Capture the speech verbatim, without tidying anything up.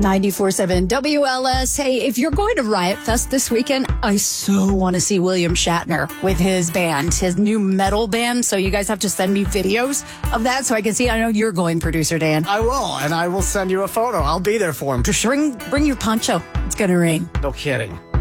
ninety-four point seven W L S. Hey, if you're going to Riot Fest this weekend, I so want to see William Shatner with his band, his new metal band. So you guys have to send me videos of that so I can see. I know you're going, producer Dan. I will, and I will send you a photo. I'll be there for him. Just bring, bring your poncho. It's going to rain. No kidding.